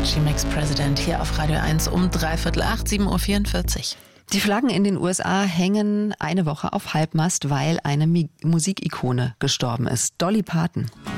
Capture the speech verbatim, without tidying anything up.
She-Makes President hier auf Radio eins um dreiviertel acht, sieben Uhr vierundvierzig. Die Flaggen in den U S A hängen eine Woche auf Halbmast, weil eine Mi- Musikikone gestorben ist. Dolly Parton.